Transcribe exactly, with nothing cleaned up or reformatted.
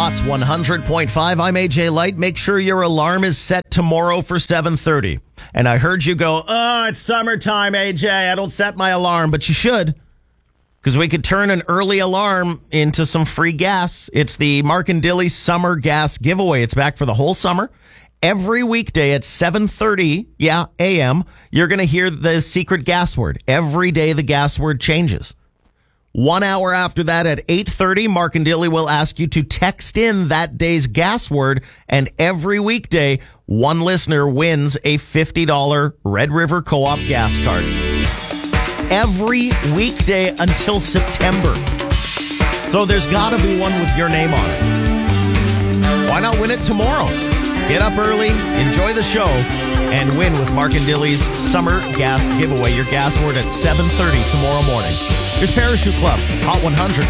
Hot one hundred point five. I'm A J Light. Make sure your alarm is set tomorrow for seven thirty. And I heard you go, oh, it's summertime, A J. I don't set my alarm, but you should. Because we could turn an early alarm into some free gas. It's the Mark and Dilly Summer Gas Giveaway. It's back for the whole summer. Every weekday at seven thirty, yeah, a m, you're going to hear the secret gas word. Every day the gas word changes. One hour after that at eight thirty, Mark and Dilly will ask you to text in that day's gas word. And every weekday, one listener wins a fifty dollars Red River Co-op gas card. Every weekday until September. So there's got to be one with your name on it. Why not win it tomorrow? Get up early, enjoy the show, and win with Mark and Dilly's Summer Gas Giveaway. Your gas word at seven thirty tomorrow morning. Here's Parachute Club, Hot one hundred.